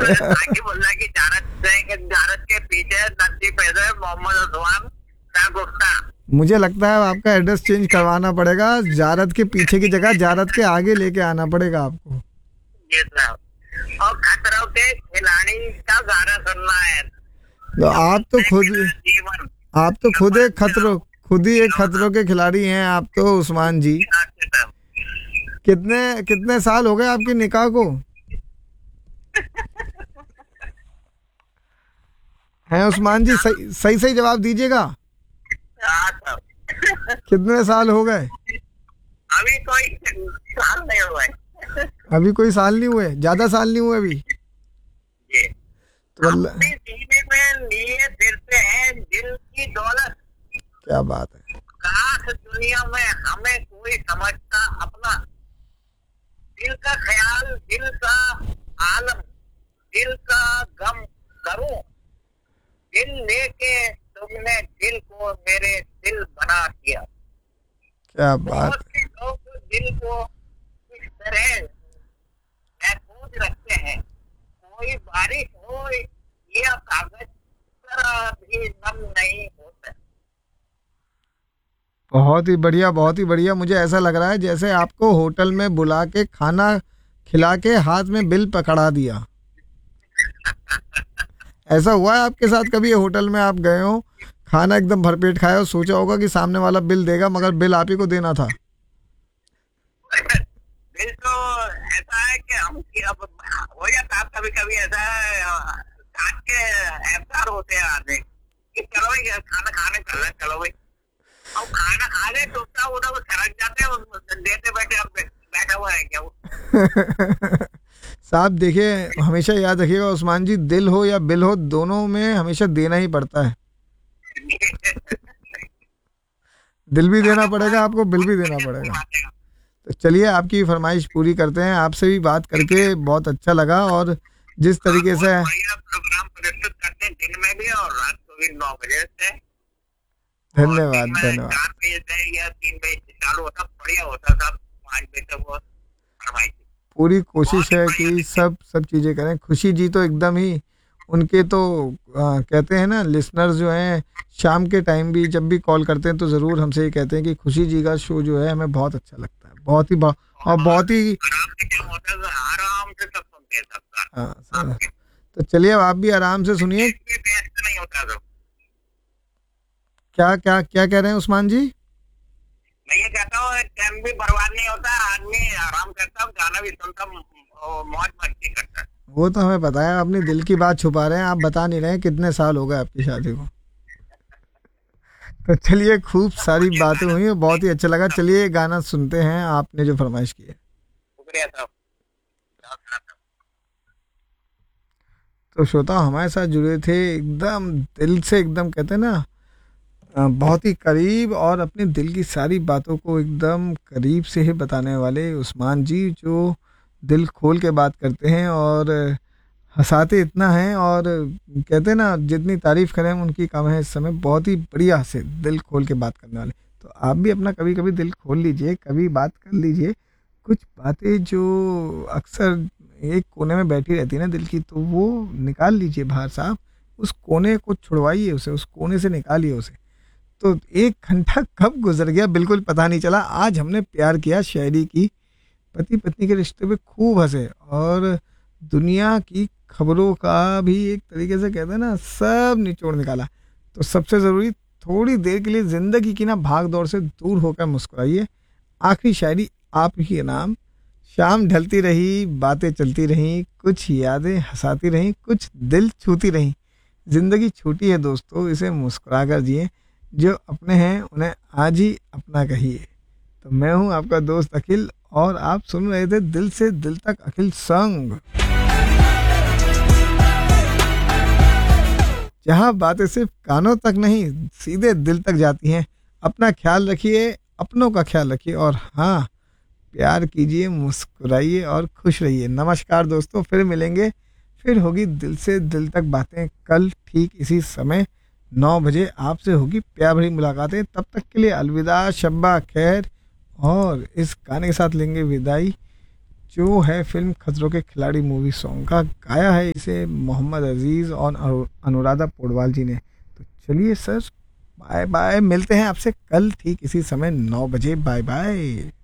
आगे बोल रहा है कि जारद के पीछे नदी पैदा मोहम्मद उस्मान शाह गुप्ता। मुझे लगता है आपका एड्रेस चेंज करवाना पड़ेगा, जारद के पीछे की जगह जारद के आगे लेके आना पड़ेगा आपको। ये साहब, और खतरों के खिलाड़ी का गाना सुनना है। तो आप तो जीवन खुद एक खतरों, खुद ही एक खतरों के खिलाड़ी हैं आप तो उस्मान जी। कितने साल हो गए आपकी निकाह को? हैं उस्मान जी, सही सही जवाब दीजिएगा। कितने साल हो गए? अभी कोई साल नहीं हुआ है। अभी कोई साल नहीं हुए, ज्यादा साल नहीं हुए अभी। तो अपने सीने में लिए फिरते हैं दिल की दौलत। क्या बात है। काश दुनिया में हमें कोई समझता अपना, दिल का ख्याल, दिल का आलम, दिल का गम करूं, दिल लेके तुमने दिल को मेरे दिल बना दिया। क्या बात। बहुत से लोग दिल को इस तरह महफूज रखते हैं, कोई बारिश हो या कागज जरा भी नम नहीं होता। बहुत ही बढ़िया, बहुत ही बढ़िया। मुझे ऐसा लग रहा है जैसे आपको होटल में बुला के खाना खिला के हाथ में बिल पकड़ा दिया। ऐसा हुआ है आपके साथ कभी होटल में आप गए हो, खाना एकदम भरपेट खाया हो, सोचा होगा कि सामने वाला बिल देगा मगर बिल आप ही को देना था? बिल तो ऐसा है कि हम अब हो जाता है कभी कभी, ऐसा काट के एफआर होते हैं आदमी कि चलो भाई खाना खाने चल रहे, चलो भाई। अब खाना खा ले तो उधर सरक जाते हैं, देते बैठे अब बैठा हुआ है क्या वो। साहब देखिए, हमेशा याद रखिएगा उस्मान जी, दिल हो या बिल हो, दोनों में हमेशा देना ही पड़ता है। दिल भी देना पड़ेगा आपको, बिल भी देना पड़ेगा। तो चलिए आपकी फरमाइश पूरी करते हैं। आपसे भी बात करके बहुत अच्छा लगा, और जिस तरीके से प्रोग्राम प्रस्तुत करते हैं दिन में भी और रात को भी 9 बजे से। धन्यवाद धन्यवाद। 4 बजे से या 3 बजे से चालू होता, बढ़िया होता था। 5 बजे तक वो फरमाइश। पूरी कोशिश है कि सब चीज़ें करें। खुशी जी तो एकदम ही, उनके तो कहते हैं ना, लिसनर्स जो हैं शाम के टाइम भी जब भी कॉल करते हैं तो ज़रूर हमसे ये कहते हैं कि खुशी जी का शो जो है हमें बहुत अच्छा लगता है, बहुत ही और बहुत ही आराम से सब सुनते हैं सबका। हाँ। तो चलिए अब आप भी आराम से सुनिए। नहीं होता तो क्या क्या क्या कह रहे हैं उस्मान जी? मैं ये कहता हूँ टाइम भी बर्बाद नहीं होता, आदमी आराम करता, गाना भी सुनता, मौज मस्ती करता। वो तो हमें पता है, अपनी दिल की बात छुपा रहे हैं, आप बता नहीं रहे हैं कितने साल हो गए आपकी शादी को। तो चलिए, खूब सारी बातें हुई, बहुत ही अच्छा लगा। चलिए गाना सुनते हैं आपने जो फरमाइश की है। शुक्रिया साहब। तो श्रोता हमारे साथ जुड़े थे एकदम दिल से, एकदम कहते हैं ना बहुत ही करीब, और अपने दिल की सारी बातों को एकदम करीब से ही बताने वाले उस्मान जी, जो दिल खोल के बात करते हैं और हंसाते इतना हैं, और कहते हैं ना जितनी तारीफ़ करें उनकी कम है इस समय। बहुत ही बढ़िया से दिल खोल के बात करने वाले। तो आप भी अपना कभी कभी दिल खोल लीजिए, कभी बात कर लीजिए। कुछ बातें जो अक्सर एक कोने में बैठी रहती है ना दिल की, तो वो निकाल लीजिए बाहर साहब। उस कोने को छुड़वाइए, उसे उस कोने से निकालिए उसे। तो 1 घंटा कब गुजर गया बिल्कुल पता नहीं चला। आज हमने प्यार किया शायरी की, पति पत्नी के रिश्ते पे खूब हंसे, और दुनिया की खबरों का भी एक तरीके से कहते हैं ना सब निचोड़ निकाला। तो सबसे ज़रूरी, थोड़ी देर के लिए ज़िंदगी की ना भाग दौड़ से दूर होकर मुस्कुराइए। आखिरी शायरी आप ही के नाम। शाम ढलती रही, बातें चलती रहीं, कुछ यादें हंसाती रहीं, कुछ दिल छूती रहीं। ज़िंदगी छोटी है दोस्तों, इसे मुस्कुरा कर जिए। जो अपने हैं उन्हें आज ही अपना कहिए। तो मैं हूं आपका दोस्त अखिल, और आप सुन रहे थे दिल से दिल तक अखिल संग, जहां बातें सिर्फ कानों तक नहीं सीधे दिल तक जाती हैं। अपना ख्याल रखिए, अपनों का ख्याल रखिए, और हाँ, प्यार कीजिए, मुस्कुराइए और खुश रहिए। नमस्कार दोस्तों, फिर मिलेंगे, फिर होगी दिल से दिल तक बातें। कल ठीक इसी समय 9 बजे आपसे होगी प्यार भरी मुलाकातें। तब तक के लिए अलविदा, शब्बा खैर, और इस गाने के साथ लेंगे विदाई। जो है फिल्म खतरों के खिलाड़ी मूवी सॉन्ग का। गाया है इसे मोहम्मद अजीज़ और अनुराधा पौडवाल जी ने। तो चलिए सर, बाय बाय, मिलते हैं आपसे कल ठीक इसी समय 9 बजे। Bye bye.